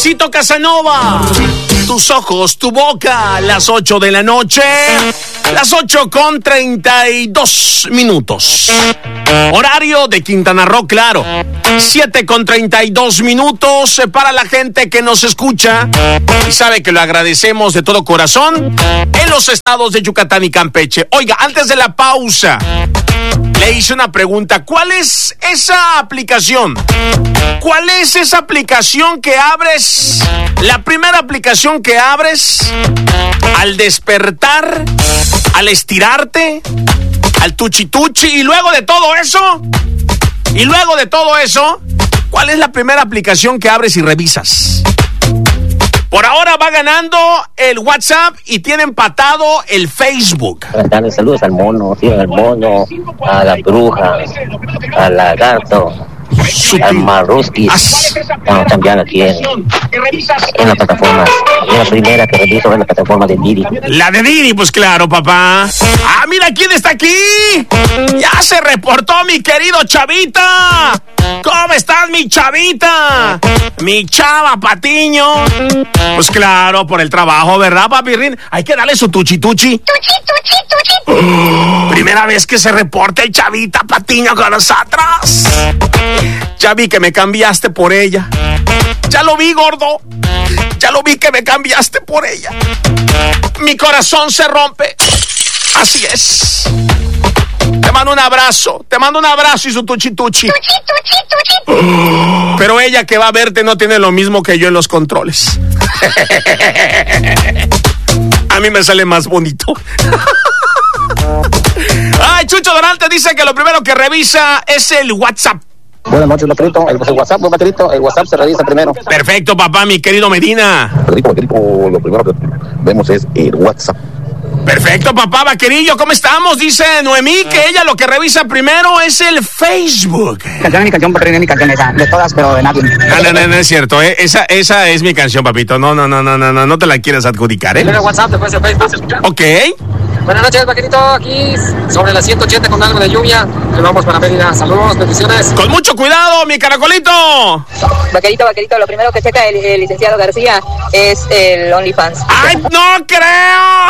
Luisito Casanova. Tus ojos, tu boca, las 8 de la noche. Las 8:32. Horario de Quintana Roo, claro. 7:32 para la gente que nos escucha y sabe que lo agradecemos de todo corazón en los estados de Yucatán y Campeche. Oiga, antes de la pausa, le hice una pregunta. ¿Cuál es esa aplicación? ¿Cuál es esa aplicación que abres? La primera aplicación que abres al despertar, al estirarte, al tuchi-tuchi, y luego de todo eso, ¿cuál es la primera aplicación que abres y revisas? Por ahora va ganando el WhatsApp y tiene empatado el Facebook. Buenas tardes, saludos al mono, al mono, a la bruja, al lagarto, al marruskis. Estamos cambiando aquí en la plataforma. La primera que reviso es la plataforma de Didi. La de Didi, pues claro, papá. Ah, mira quién está aquí. Ya se reportó mi querido Chavita. ¿Cómo estás, mi Chavita? Mi Chava Patiño. Pues claro, por el trabajo, ¿verdad, papi Rin? Hay que darle su tuchi-tuchi. Primera vez que se reporta el Chavita Patiño con nosotros. Ya vi que me cambiaste por ella. Ya lo vi, gordo. Ya lo vi que me cambiaste por ella. Mi corazón se rompe. Así es. Te mando un abrazo y su tuchi-tuchi. Pero ella que va a verte no tiene lo mismo que yo en los controles. A mí me sale más bonito. Ay, Chucho Dorante dice que lo primero que revisa es el WhatsApp. Buenas noches, Vaquerito. El WhatsApp, Vaquerito. El WhatsApp se revisa primero. Perfecto, papá, mi querido Medina. Vaquerito, lo primero que vemos es el WhatsApp. Perfecto, papá, Vaquerillo, ¿cómo estamos? Dice Noemí que ella lo que revisa primero es el Facebook. Canción ni canción, Vaquerillo, ni canción esa. De todas, pero de nadie. No es cierto, ¿eh? Esa es mi canción, papito. No te la quieras adjudicar, ¿eh? Primero WhatsApp, después el Facebook. Ok. Buenas noches, Vaquerito, aquí sobre las 180 con algo de lluvia. Nos vamos para Mérida. Saludos, bendiciones. Con mucho cuidado, mi caracolito. Vaquerito, la primero que checa el licenciado García es el OnlyFans. ¡Ay, no creo!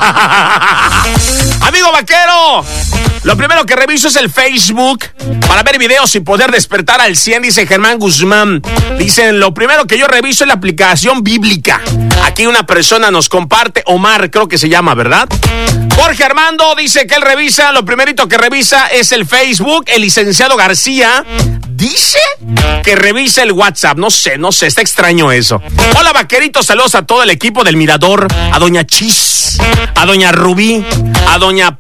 Amigo vaquero, lo primero que reviso es el Facebook para ver videos y poder despertar al 100, dice Germán Guzmán. Dicen, lo primero que yo reviso es la aplicación bíblica. Aquí una persona nos comparte, Omar creo que se llama, ¿verdad? Jorge Armando dice que él revisa, lo primerito que revisa es el Facebook. El licenciado García dice que revisa el WhatsApp. No sé, está extraño eso. Hola, vaqueritos, saludos a todo el equipo del Mirador, a doña Chis, a doña Rubí, a doña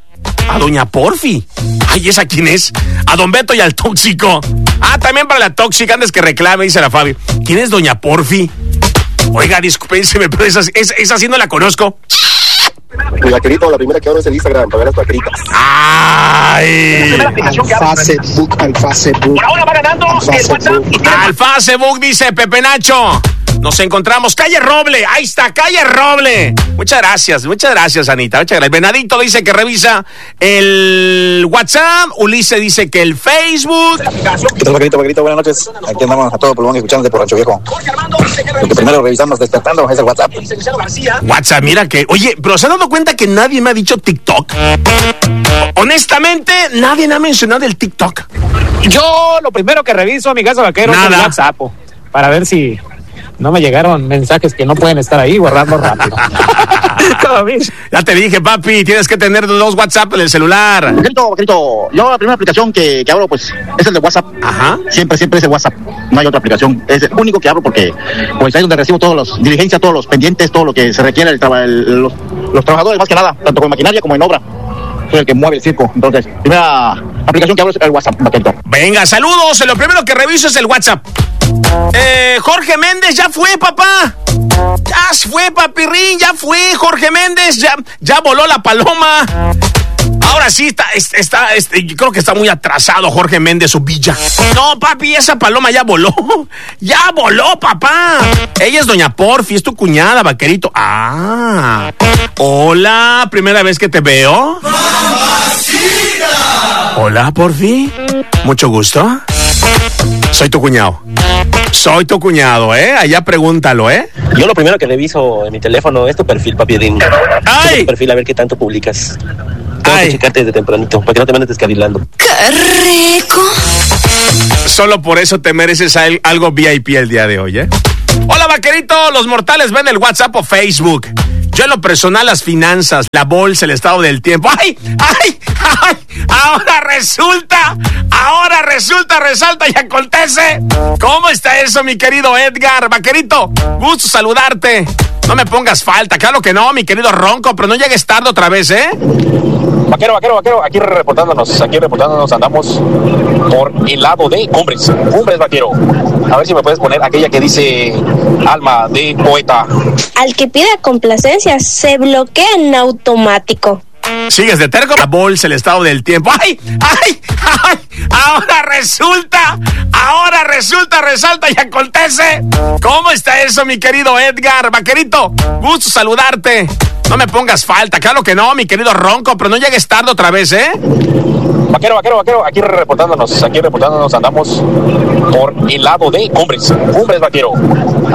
Porfi. Ay, ¿esa quién es? A don Beto y al tóxico. Ah, también para la tóxica, antes que reclame, dice la Fabi. ¿Quién es doña Porfi? Oiga, discúlpenseme, pero esa sí no la conozco. Mi Vaquerito, la primera que abro es el Instagram para ver las vaqueritas. ¡Ay! Al Facebook. Por ahora va ganando el WhatsApp. Al Facebook, dice Pepe Nacho. Nos encontramos, calle Roble, ahí está, calle Roble. Muchas gracias, Anita, muchas gracias. Venadito dice que revisa el WhatsApp, Ulises dice que el Facebook. ¿Qué tal, Vaquerito? Buenas noches. Aquí andamos a todo pulmón escuchando por Rancho Viejo. Lo que primero revisamos despertando es el WhatsApp. WhatsApp, mira que, oye, pero ¿se han dado cuenta que nadie me ha dicho TikTok? Honestamente, nadie me ha mencionado el TikTok. Yo lo primero que reviso, mi caso vaquero, es el WhatsApp, para ver si no me llegaron mensajes que no pueden estar ahí, guardarlos rápido. Ya te dije, papi, tienes que tener 2 WhatsApp en el celular. Vaquerito, yo la primera aplicación que abro, pues, es el de WhatsApp. Ajá. Siempre es el WhatsApp. No hay otra aplicación. Es el único que abro porque, pues, ahí es donde recibo todos los diligencias, todos los pendientes, todo lo que se requiere los trabajadores, más que nada, tanto con maquinaria como en obra. Soy el que mueve el circo. Entonces, primera aplicación que abro es el WhatsApp, Vaquerito. Venga, saludos. Lo primero que reviso es el WhatsApp. Jorge Méndez, ya fue, papá. Ya fue, papirrín, ya fue, Jorge Méndez. Ya voló la paloma. Ahora sí yo creo que está muy atrasado Jorge Méndez, su villa. No, papi, esa paloma ya voló. Ya voló, papá. Ella es doña Porfi, es tu cuñada, vaquerito. Ah. Hola, primera vez que te veo. ¡Mamacita! Hola, Porfi. Mucho gusto. Soy tu cuñado. Soy tu cuñado, ¿eh? Allá pregúntalo, ¿eh? Yo lo primero que reviso en mi teléfono es tu perfil, papierín. ¡Ay! Tu perfil, a ver qué tanto publicas. Tengo ¡Ay! que checarte desde tempranito, para que no te mandes descarrilando. ¡Qué rico! Solo por eso te mereces algo VIP el día de hoy, ¿eh? Hola, vaquerito. Los mortales ven el WhatsApp o Facebook. Yo en lo personal las finanzas, la bolsa, el estado del tiempo. ¡Ay! ¡Ay! ¡Ay! Ahora resulta, resalta y acontece. ¿Cómo está eso, mi querido Edgar? Vaquerito, gusto saludarte. No me pongas falta, claro que no, mi querido Ronco, pero no llegues tarde otra vez, ¿eh? Vaquero, aquí reportándonos, andamos por el lado de Cumbres, vaquero. A ver si me puedes poner aquella que dice alma de poeta. Al que pida complacencia se bloquea en automático. Sigues de terco, la bolsa, el estado del tiempo. ¡Ay! ¡Ay! ¡Ay! Ahora resulta, resalta y acontece. ¿Cómo está eso, mi querido Edgar? Vaquerito, gusto saludarte. No me pongas falta, claro que no, mi querido Ronco, pero no llegues tarde otra vez, ¿eh? Vaquero, aquí reportándonos, andamos por el lado de Cumbres, vaquero.